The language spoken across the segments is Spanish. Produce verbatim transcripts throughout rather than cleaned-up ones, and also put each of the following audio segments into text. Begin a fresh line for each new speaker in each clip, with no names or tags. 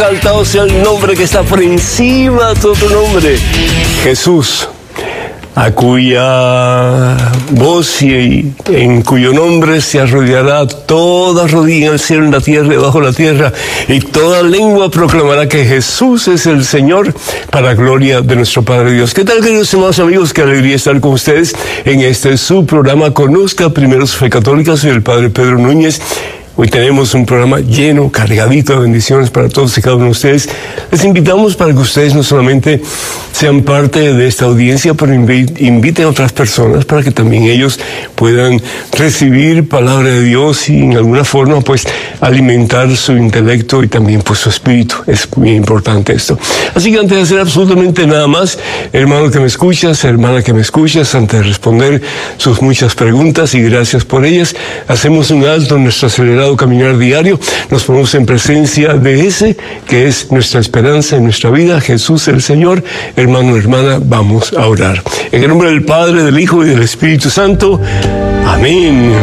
exaltado sea el nombre que está por encima de todo nombre, Jesús, a cuya voz y en cuyo nombre se arrodillará toda rodilla en el cielo, en la tierra y debajo de la tierra, y toda lengua proclamará que Jesús es el Señor, para gloria de nuestro Padre Dios. ¿Qué tal, queridos hermanos amigos? Qué alegría estar con ustedes en este su programa Conozca Primero su Fe Católica. Soy el Padre Pedro Núñez. Hoy tenemos un programa lleno, cargadito de bendiciones para todos y cada uno de ustedes. Les invitamos para que ustedes no solamente sean parte de esta audiencia, pero inviten a otras personas para que también ellos puedan recibir palabra de Dios y en alguna forma pues alimentar su intelecto y también pues su espíritu. Es muy importante esto. Así que antes de hacer absolutamente nada más, hermano que me escuchas, hermana que me escuchas, antes de responder sus muchas preguntas y gracias por ellas, hacemos un alto en nuestra acelerada caminar diario, nos ponemos en presencia de ese que es nuestra esperanza en nuestra vida, Jesús el Señor. Hermano, hermana, vamos a orar. En el nombre del Padre, del Hijo y del Espíritu Santo. Amén.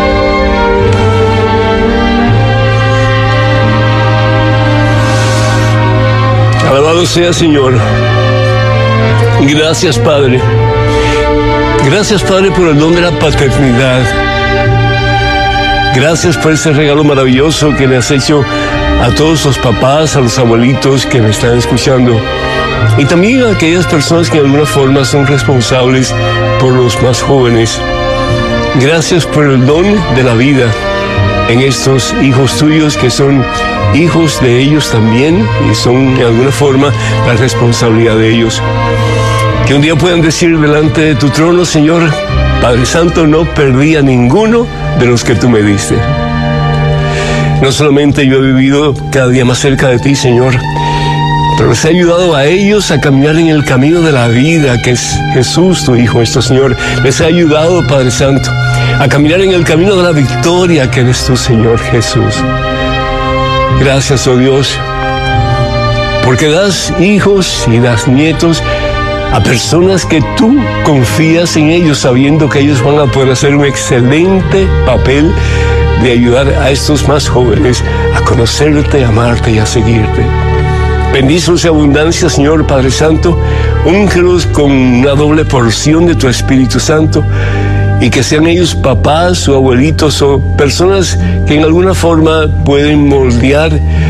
Alabado sea, Señor. Gracias, Padre. Gracias, Padre, por el don de la paternidad. Gracias por ese regalo maravilloso que le has hecho a todos los papás, a los abuelitos que me están escuchando. Y también a aquellas personas que de alguna forma son responsables por los más jóvenes. Gracias por el don de la vida en estos hijos tuyos que son hijos de ellos también y son de alguna forma la responsabilidad de ellos. Que un día puedan decir delante de tu trono, Señor, Padre Santo, no perdí a ninguno de los que tú me diste. No solamente yo he vivido cada día más cerca de ti, Señor, pero les he ayudado a ellos a caminar en el camino de la vida, que es Jesús, tu Hijo, esto, Señor. Les he ayudado, Padre Santo, a caminar en el camino de la victoria, que eres tú, Señor Jesús. Gracias, oh Dios, porque das hijos y das nietos a personas que tú confías en ellos, sabiendo que ellos van a poder hacer un excelente papel de ayudar a estos más jóvenes a conocerte, a amarte y a seguirte. Bendícelos en abundancia, Señor Padre Santo, úngelos con una doble porción de tu Espíritu Santo, y que sean ellos papás o abuelitos o personas que en alguna forma pueden moldear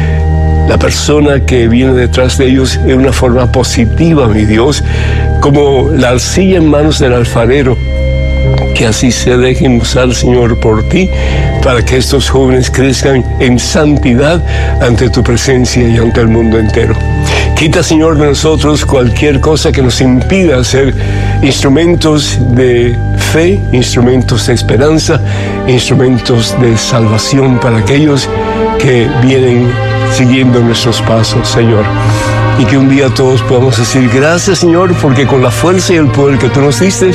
la persona que viene detrás de ellos en una forma positiva, mi Dios, como la arcilla en manos del alfarero. Que así se dejen usar, Señor, por ti, para que estos jóvenes crezcan en santidad ante tu presencia y ante el mundo entero. Quita, Señor, de nosotros cualquier cosa que nos impida ser instrumentos de fe, instrumentos de esperanza, instrumentos de salvación para aquellos que vienen siguiendo nuestros pasos, Señor. Y que un día todos podamos decir gracias, Señor, porque con la fuerza y el poder que tú nos diste,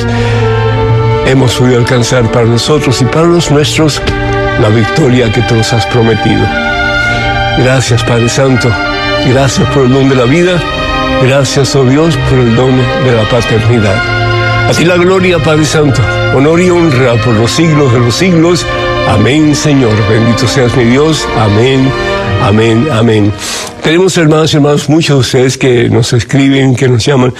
hemos podido alcanzar para nosotros y para los nuestros la victoria que tú nos has prometido. Gracias, Padre Santo. Gracias por el don de la vida. Gracias, oh Dios, por el don de la paternidad. A ti la gloria, Padre Santo, honor y honra por los siglos de los siglos. Amén, Señor. Bendito seas mi Dios. Amén. Amén, amén. Tenemos, hermanos y hermanos, muchos de ustedes que nos escriben, que nos llaman,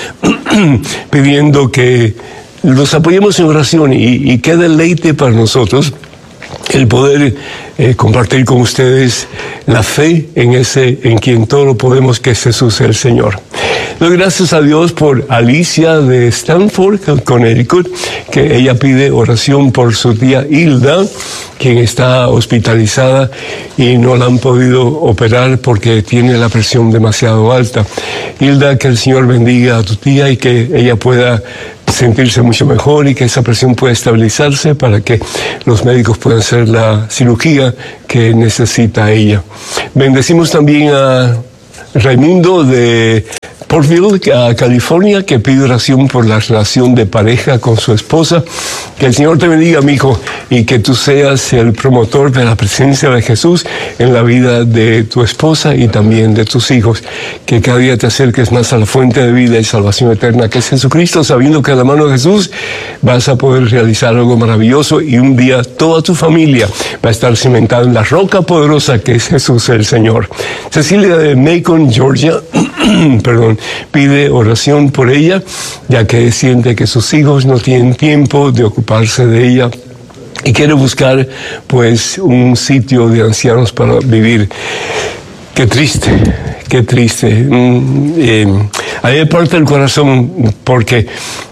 pidiendo que los apoyemos en oración y, y qué deleite para nosotros el poder eh, compartir con ustedes la fe en ese, en quien todo lo podemos, que es Jesús el Señor. Doy gracias a Dios por Alicia de Stanford, Connecticut, que ella pide oración por su tía Hilda, quien está hospitalizada y no la han podido operar porque tiene la presión demasiado alta. Hilda, que el Señor bendiga a tu tía y que ella pueda sentirse mucho mejor y que esa presión pueda estabilizarse para que los médicos puedan hacer la cirugía que necesita ella. Bendecimos también a Raimundo de Portville, a California, que pide oración por la relación de pareja con su esposa. Que el Señor te bendiga, mi hijo, y que tú seas el promotor de la presencia de Jesús en la vida de tu esposa y también de tus hijos. Que cada día te acerques más a la fuente de vida y salvación eterna, que es Jesucristo, sabiendo que a la mano de Jesús vas a poder realizar algo maravilloso y un día toda tu familia va a estar cimentada en la roca poderosa que es Jesús el Señor. Cecilia de Macon, Georgia, perdón, pide oración por ella, ya que siente que sus hijos no tienen tiempo de ocuparse de ella y quiere buscar, pues, un sitio de ancianos para vivir. Qué triste, qué triste. Mm, eh, a mí me parte el corazón porque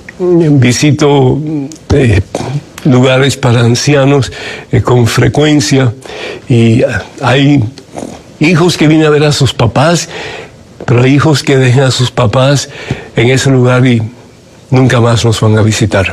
visito eh, lugares para ancianos eh, con frecuencia y hay hijos que vienen a ver a sus papás, pero hay hijos que dejan a sus papás en ese lugar y nunca más los van a visitar.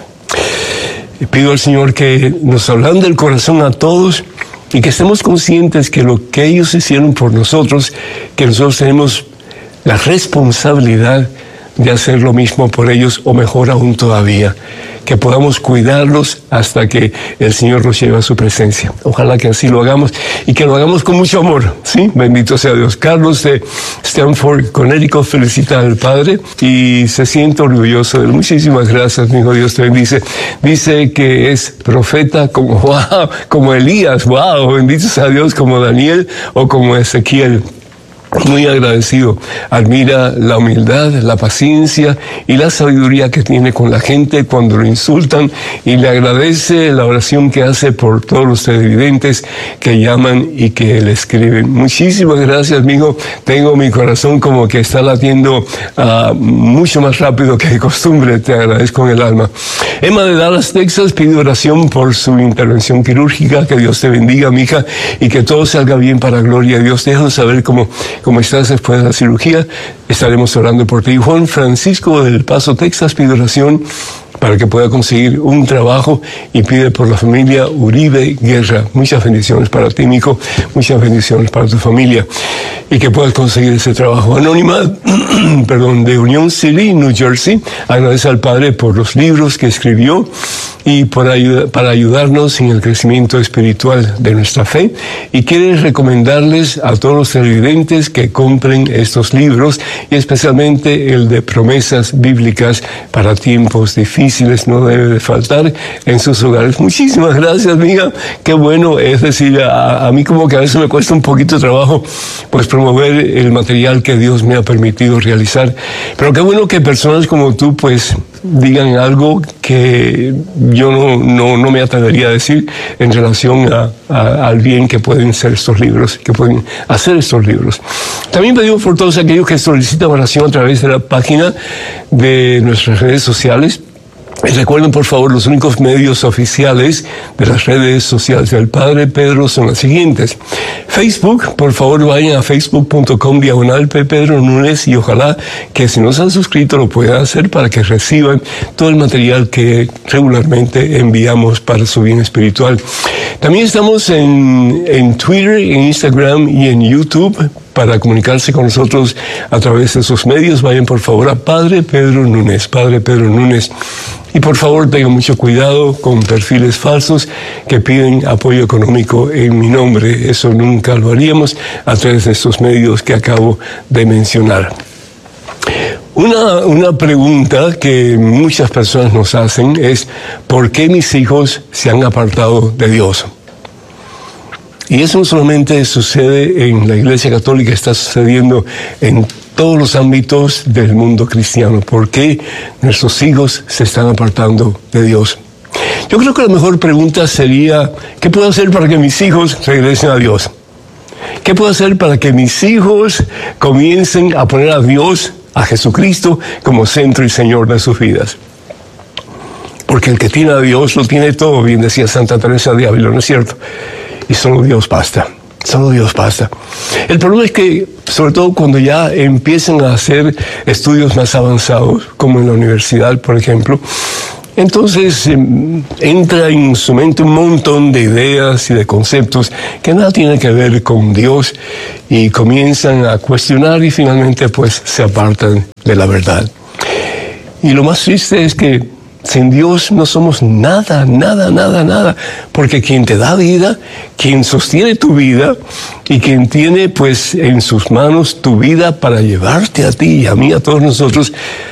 Y pido al Señor que nos hablen del corazón a todos y que estemos conscientes que lo que ellos hicieron por nosotros, que nosotros tenemos la responsabilidad de hacer lo mismo por ellos, o mejor aún todavía, que podamos cuidarlos hasta que el Señor los lleve a su presencia. Ojalá que así lo hagamos y que lo hagamos con mucho amor, ¿sí? Bendito sea Dios. Carlos de Stanford, Connecticut, felicita al Padre y se siente orgulloso de él. Muchísimas gracias, mi hijo, Dios te bendice. Dice que es profeta como, wow, como Elías, wow, bendito sea Dios, como Daniel o como Ezequiel. Muy agradecido. Admira la humildad, la paciencia y la sabiduría que tiene con la gente cuando lo insultan y le agradece la oración que hace por todos los televidentes que llaman y que le escriben. Muchísimas gracias, amigo. Tengo mi corazón como que está latiendo uh, mucho más rápido que de costumbre. Te agradezco en el alma. Emma de Dallas, Texas, pide oración por su intervención quirúrgica. Que Dios te bendiga, mija, y que todo salga bien para gloria de Dios. Déjanos saber cómo Como estás después de la cirugía, estaremos orando por ti. Juan Francisco del Paso, Texas, pide oración para que pueda conseguir un trabajo y pide por la familia Uribe Guerra. Muchas bendiciones para ti, mijo, muchas bendiciones para tu familia y que puedas conseguir ese trabajo. Anónima, perdón, de Union City, New Jersey, agradece al Padre por los libros que escribió y por ayuda, para ayudarnos en el crecimiento espiritual de nuestra fe, y quiere recomendarles a todos los televidentes que compren estos libros, y especialmente el de promesas bíblicas para tiempos difíciles. No debe de faltar en sus hogares. Muchísimas gracias, amiga. Qué bueno. Es decir, a, a mí como que a veces me cuesta un poquito de trabajo pues promover el material que Dios me ha permitido realizar, pero qué bueno que personas como tú pues digan algo que yo no, no, no me atrevería a decir en relación a, a, al bien que pueden ser estos libros, que pueden hacer estos libros. También pedimos por todos aquellos que solicitan oración a través de la página de nuestras redes sociales. Recuerden, por favor, los únicos medios oficiales de las redes sociales del Padre Pedro son las siguientes. Facebook, por favor, vayan a facebook punto com diagonal P. Pedro Núñez y ojalá que si no se han suscrito lo puedan hacer para que reciban todo el material que regularmente enviamos para su bien espiritual. También estamos en, en Twitter, en Instagram y en YouTube. Para comunicarse con nosotros a través de esos medios, vayan por favor a Padre Pedro Núñez, Padre Pedro Núñez. Y por favor tengan mucho cuidado con perfiles falsos que piden apoyo económico en mi nombre. Eso nunca lo haríamos a través de estos medios que acabo de mencionar. Una, una pregunta que muchas personas nos hacen es: ¿por qué mis hijos se han apartado de Dios? Y eso no solamente sucede en la Iglesia Católica, está sucediendo en todos los ámbitos del mundo cristiano. ¿Por qué nuestros hijos se están apartando de Dios? Yo creo que la mejor pregunta sería: ¿qué puedo hacer para que mis hijos regresen a Dios? ¿Qué puedo hacer para que mis hijos comiencen a poner a Dios, a Jesucristo, como centro y Señor de sus vidas? Porque el que tiene a Dios lo tiene todo, bien decía Santa Teresa de Ávila, ¿no es cierto? Y solo Dios basta, solo Dios basta. El problema es que, sobre todo cuando ya empiezan a hacer estudios más avanzados, como en la universidad, por ejemplo, Entonces eh, entra en su mente un montón de ideas y de conceptos que nada tienen que ver con Dios y comienzan a cuestionar y finalmente pues se apartan de la verdad. Y lo más triste es que sin Dios no somos nada, nada, nada, nada, porque quien te da vida, quien sostiene tu vida y quien tiene pues en sus manos tu vida para llevarte a ti y a mí, a todos nosotros,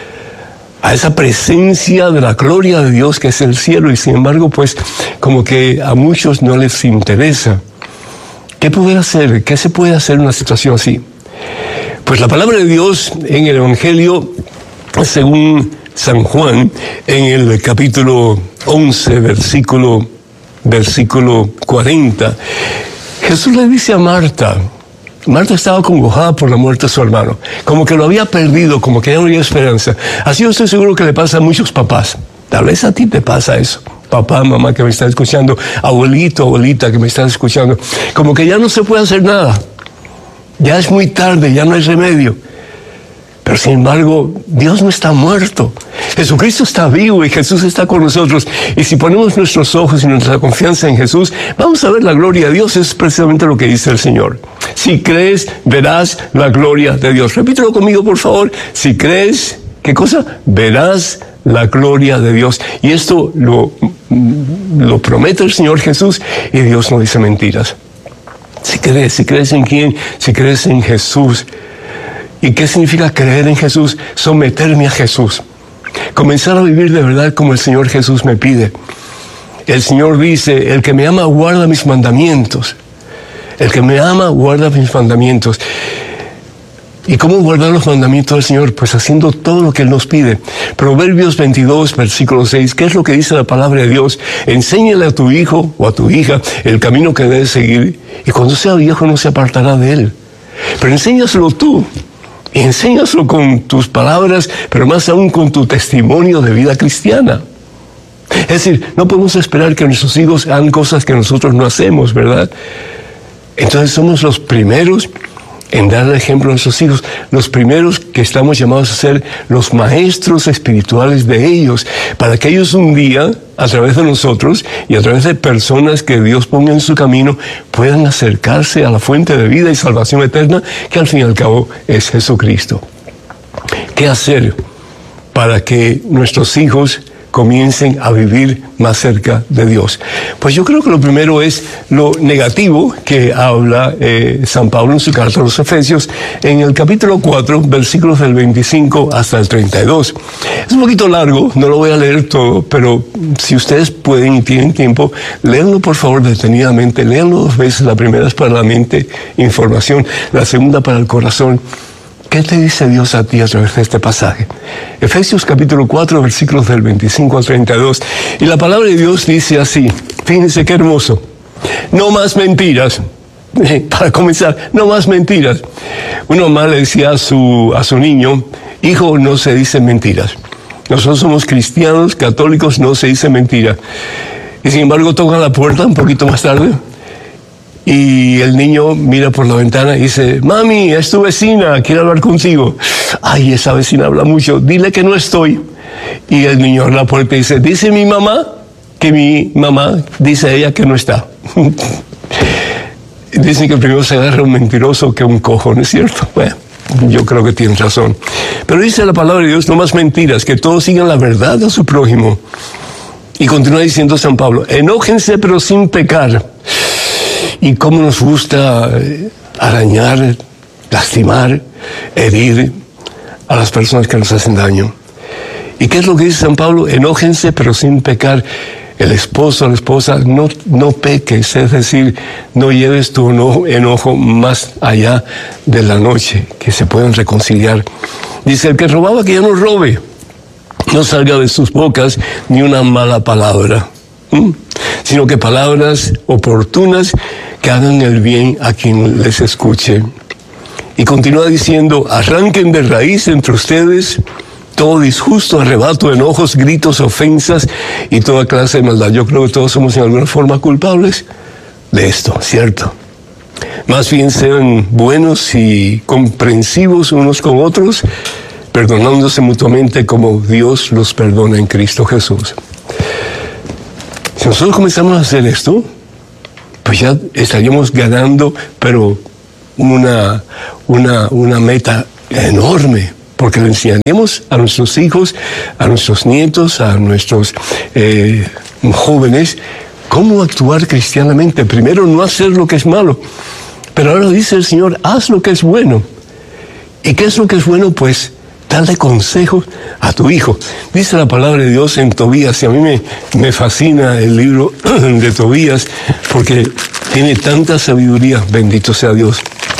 a esa presencia de la gloria de Dios que es el cielo, y sin embargo, pues, como que a muchos no les interesa. ¿Qué poder hacer? ¿Qué se puede hacer en una situación así? Pues la palabra de Dios en el Evangelio, según San Juan, en el capítulo once, versículo, versículo cuarenta, Jesús le dice a Marta, Marta estaba acongojada por la muerte de su hermano, como que lo había perdido, como que ya no había esperanza. Así yo estoy seguro que le pasa a muchos papás. Tal vez a ti te pasa eso. Papá, mamá que me está escuchando, abuelito, abuelita que me están escuchando. Como que ya no se puede hacer nada. Ya es muy tarde, ya no hay remedio. Pero sin embargo, Dios no está muerto. Jesucristo está vivo y Jesús está con nosotros. Y si ponemos nuestros ojos y nuestra confianza en Jesús, vamos a ver la gloria de Dios. Eso es precisamente lo que dice el Señor. Si crees, verás la gloria de Dios. Repítelo conmigo, por favor. Si crees, ¿qué cosa? Verás la gloria de Dios. Y esto lo, lo promete el Señor Jesús y Dios no dice mentiras. Si crees, si crees en quién, si crees en Jesús. ¿Y qué significa creer en Jesús? Someterme a Jesús. Comenzar a vivir de verdad como el Señor Jesús me pide. El Señor dice, el que me ama guarda mis mandamientos. El que me ama guarda mis mandamientos. ¿Y cómo guardar los mandamientos del Señor? Pues haciendo todo lo que Él nos pide. Proverbios veintidós, versículo seis, ¿qué es lo que dice la palabra de Dios? Enséñale a tu hijo o a tu hija el camino que debe seguir, y cuando sea viejo no se apartará de él. Pero enséñaselo tú. Y enséñaselo con tus palabras, pero más aún con tu testimonio de vida cristiana. Es decir, no podemos esperar que nuestros hijos hagan cosas que nosotros no hacemos, ¿verdad? Entonces somos los primeros en dar el ejemplo a nuestros hijos, los primeros que estamos llamados a ser los maestros espirituales de ellos, para que ellos un día, a través de nosotros y a través de personas que Dios ponga en su camino, puedan acercarse a la fuente de vida y salvación eterna, que al fin y al cabo es Jesucristo. ¿Qué hacer para que nuestros hijos comiencen a vivir más cerca de Dios? Pues yo creo que lo primero es lo negativo que habla eh, San Pablo en su carta a los Efesios, en el capítulo cuatro, versículos del veinticinco hasta el treinta y dos. Es un poquito largo, no lo voy a leer todo, pero si ustedes pueden y tienen tiempo, léanlo por favor detenidamente, léanlo dos veces. La primera es para la mente, información, la segunda para el corazón. ¿Qué te dice Dios a ti a través de este pasaje? Efesios capítulo cuatro, versículos del veinticinco al treinta y dos. Y la palabra de Dios dice así, fíjense qué hermoso. No más mentiras. Para comenzar, no más mentiras. Una mamá le decía a su, a su niño, hijo, no se dicen mentiras. Nosotros somos cristianos, católicos, no se dice mentira. Y sin embargo toca la puerta un poquito más tarde. Y el niño mira por la ventana y dice, mami, es tu vecina, quiere hablar contigo. Ay, esa vecina habla mucho, dile que no estoy. Y el niño abre la puerta y dice, dice mi mamá que mi mamá, dice ella que no está. Dicen que primero se agarra un mentiroso que un cojo, ¿no es cierto? Bueno, yo creo que tienen razón. Pero dice la palabra de Dios, no más mentiras, que todos sigan la verdad de su prójimo. Y continúa diciendo San Pablo, enójense pero sin pecar. Y cómo nos gusta arañar, lastimar, herir a las personas que nos hacen daño. ¿Y qué es lo que dice San Pablo? Enójense pero sin pecar. El esposo, la esposa, no, no peques, es decir, no lleves tu enojo, enojo más allá de la noche, que se puedan reconciliar. Dice, el que robaba que ya no robe, no salga de sus bocas ni una mala palabra, ¿Mm? sino que palabras oportunas que hagan el bien a quien les escuche. Y continúa diciendo, arranquen de raíz entre ustedes todo disgusto, arrebato, enojos, gritos, ofensas y toda clase de maldad. Yo creo que todos somos en alguna forma culpables de esto, ¿cierto? Más bien sean buenos y comprensivos unos con otros, perdonándose mutuamente como Dios los perdona en Cristo Jesús. Si nosotros comenzamos a hacer esto, pues ya estaríamos ganando, pero una, una, una meta enorme, porque le enseñaremos a nuestros hijos, a nuestros nietos, a nuestros eh, jóvenes, cómo actuar cristianamente. Primero, no hacer lo que es malo, pero ahora dice el Señor, haz lo que es bueno. ¿Y qué es lo que es bueno? Pues darle consejos a tu hijo. Dice la palabra de Dios en Tobías, y a mí me, me fascina el libro de Tobías, porque tiene tanta sabiduría, bendito sea Dios.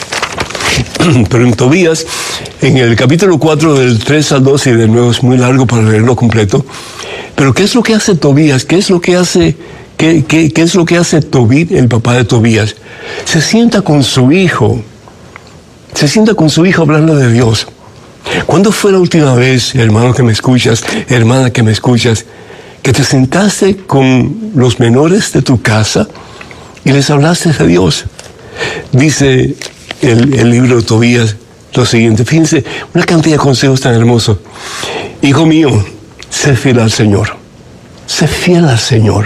Pero en Tobías, en el capítulo cuatro, del tres al doce, y de nuevo es muy largo para leerlo completo, pero ¿qué es lo que hace Tobías? ¿Qué es lo que hace, qué, qué, qué es lo que hace Tobit, el papá de Tobías? Se sienta con su hijo, se sienta con su hijo hablando de Dios. ¿Cuándo fue la última vez, hermano que me escuchas, hermana que me escuchas, que te sentaste con los menores de tu casa y les hablaste de Dios? Dice el, el libro de Tobías lo siguiente, fíjense, una cantidad de consejos tan hermosos. Hijo mío, sé fiel al Señor, sé fiel al Señor.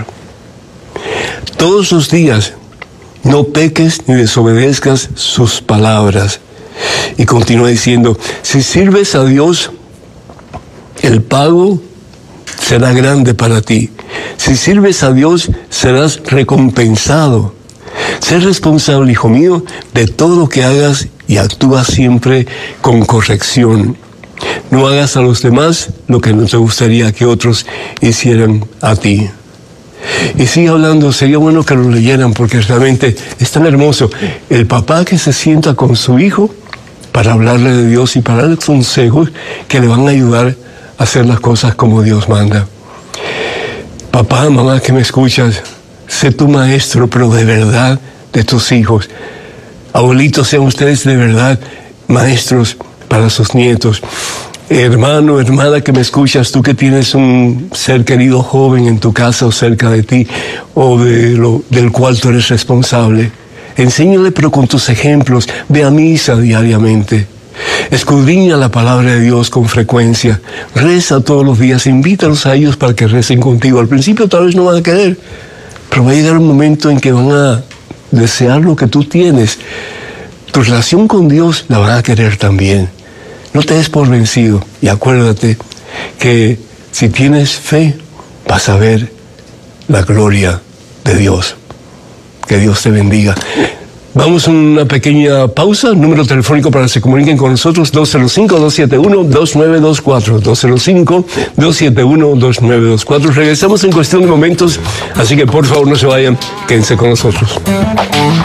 Todos los días no peques ni desobedezcas sus palabras. Y continúa diciendo, si sirves a Dios, el pago será grande para ti. Si sirves a Dios, serás recompensado. Sé responsable, hijo mío, de todo lo que hagas y actúa siempre con corrección. No hagas a los demás lo que no te gustaría que otros hicieran a ti. Y sigue hablando, sería bueno que lo leyeran porque realmente es tan hermoso. El papá que se sienta con su hijo para hablarle de Dios y para darle consejos que le van a ayudar a hacer las cosas como Dios manda. Papá, mamá que me escuchas, sé tu maestro, pero de verdad, de tus hijos. Abuelitos, sean ustedes de verdad maestros para sus nietos. Hermano, hermana que me escuchas, tú que tienes un ser querido joven en tu casa o cerca de ti, o de lo, del cual tú eres responsable, enséñale pero con tus ejemplos, ve a misa diariamente, escudriña la palabra de Dios con frecuencia, reza todos los días, invítalos a ellos para que recen contigo. Al principio tal vez no van a querer, pero va a llegar un momento en que van a desear lo que tú tienes. Tu relación con Dios la van a querer también. No te des por vencido y acuérdate que si tienes fe vas a ver la gloria de Dios. Que Dios te bendiga. Vamos a una pequeña pausa. Número telefónico para que se comuniquen con nosotros, dos cero cinco, dos siete uno, dos nueve dos cuatro. dos cero cinco, dos siete uno, dos nueve dos cuatro. Regresamos en cuestión de momentos, así que por favor no se vayan, quédense con nosotros.